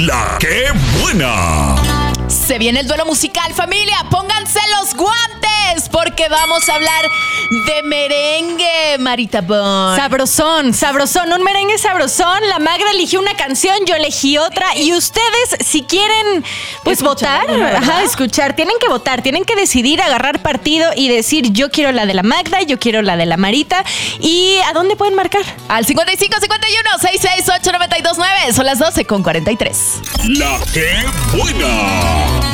La que buena. Se viene el duelo musical, familia. Pónganse los guantes porque vamos a hablar de merengue, Marita Bon. Sabrosón, sabrosón, un merengue sabrosón. La Magda eligió una canción, yo elegí otra. Y ustedes, si quieren, pues Escuchar votar, escuchar, tienen que votar, tienen que decidir, agarrar partido y decir, yo quiero la de la Magda, yo quiero la de la Marita. ¿Y a dónde pueden marcar? Al 55-51-668-929. Son las 12:43. La que buena.